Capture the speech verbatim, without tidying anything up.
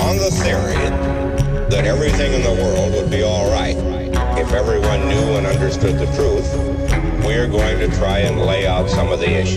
on the theory that everything in the world would be all right if everyone knew and understood the truth, we are going to try and lay out some of the issues.